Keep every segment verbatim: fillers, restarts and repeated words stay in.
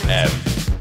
M.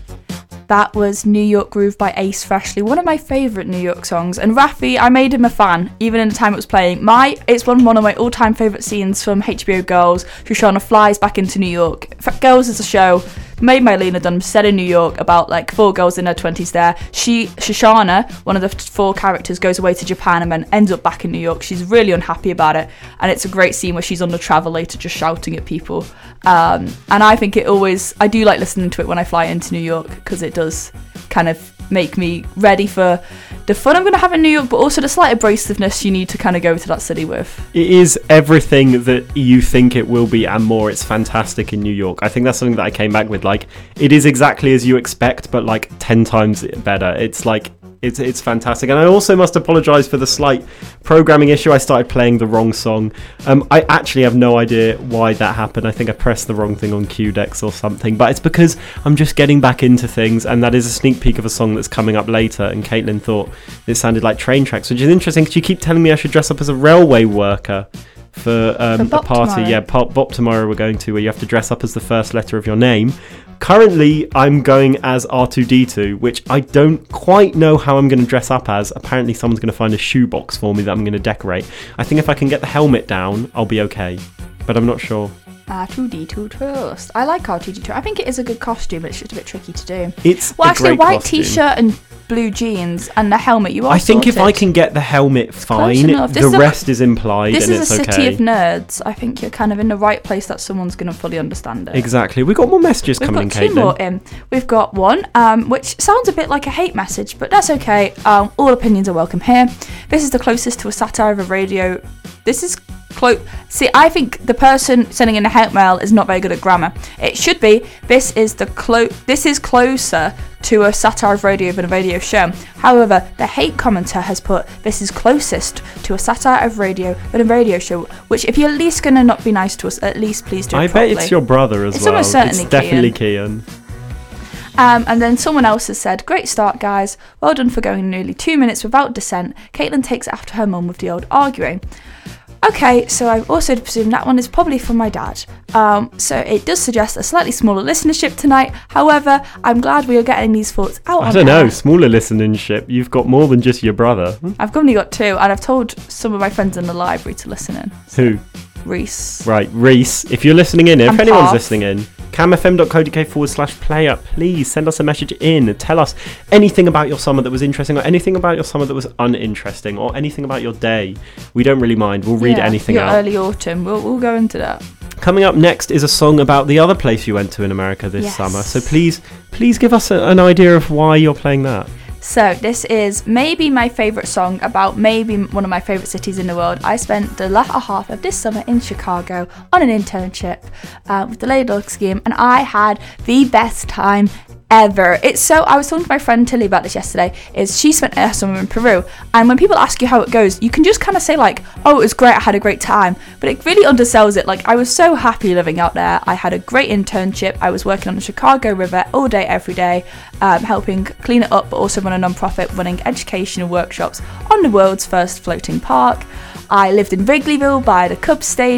That was New York Groove by Ace Frehley, one of my favourite New York songs. And Raffi, I made him a fan, even in the time it was playing. My, It's one, one of my all-time favourite scenes from H B O Girls. Shoshana flies back into New York. In fact, Girls is a show made by Lena Dunham, set in New York, about like four girls in her twenties there. She, Shoshana, one of the four characters, goes away to Japan and then ends up back in New York. She's really unhappy about it. And it's a great scene where she's on the travelator just shouting at people. Um, and I think it always, I do like listening to it when I fly into New York, because it does kind of make me ready for the fun I'm going to have in New York, but also the slight abrasiveness you need to kind of go to that city with. It is everything that you think it will be and more. It's fantastic in New York. I think that's something that I came back with. Like, it is exactly as you expect, but like ten times better. It's like, It's it's fantastic. And I also must apologise for the slight programming issue. I started playing the wrong song. Um, I actually have no idea why that happened. I think I pressed the wrong thing on Q Dex or something. But it's because I'm just getting back into things, and that is a sneak peek of a song that's coming up later. And Caitlin thought it sounded like Train Tracks, which is interesting because you keep telling me I should dress up as a railway worker for, um, for a party. Tomorrow. Yeah, Bop, Bop Tomorrow we're going to, where you have to dress up as the first letter of your name. Currently, I'm going as R two D two, which I don't quite know how I'm going to dress up as. Apparently, someone's going to find a shoebox for me that I'm going to decorate. I think if I can get the helmet down, I'll be okay. But I'm not sure. R two D two Trust. I like R two D two. I think it is a good costume, but it's just a bit tricky to do. It's well, a actually, a great white costume. t-shirt and blue jeans and the helmet. You are I think sorted. if I can get the helmet, fine. enough. This The is a- rest is implied, This and is it's a city okay. of nerds. I think you're kind of in the right place that someone's going to fully understand it. Exactly. We've got more messages We've coming got in, two Caitlin. more in. We've got one, um, which sounds a bit like a hate message, but that's okay. Um, all opinions are welcome here. This is the closest to a satire of a radio. This is close. See, I think the person sending in the hate mail is not very good at grammar. It should be. This is the clo. This is closer to a satire of radio than a radio show. However, the hate commenter has put this is closest to a satire of radio than a radio show. Which, if you're at least gonna not be nice to us, at least please do it I properly. bet it's your brother as It's well. almost certainly it's definitely Kian. Um, and then someone else has said, great start, guys. Well done for going nearly two minutes without dissent. Caitlin takes it after her mum with the old arguing. Okay, so I also presume that one is probably from my dad. Um, so it does suggest a slightly smaller listenership tonight. However, I'm glad we are getting these thoughts out I on don't know, air. smaller listenership. You've got more than just your brother. I've only got two, and I've told some of my friends in the library to listen in. Who? Reese. Right, Reese, if you're listening in, if And anyone's Path. listening in, camfm.co.uk forward slash player, please send us a message in. Tell us anything about your summer that was interesting, or anything about your summer that was uninteresting, or anything about your day. We don't really mind. We'll read Yeah, anything your out. early autumn. We'll, we'll go into that. Coming up next is a song about the other place you went to in America this Yes. summer. So please, please give us a, an idea of why you're playing that. So this is maybe my favourite song about maybe one of my favourite cities in the world. I spent the latter half of this summer in Chicago on an internship uh, with the Lady Luck Scheme, and I had the best time ever. It's so, I was talking to my friend Tilly about this yesterday, is she spent her summer in Peru, and when people ask you how it goes, you can just kind of say like, oh, it was great, I had a great time, but it really undersells it. Like, I was so happy living out there. I had a great internship. I was working on the Chicago River all day, every day, um, helping clean it up, but also run a non-profit running educational workshops on the world's first floating park. I lived in Wrigleyville by the Cubs Stadium.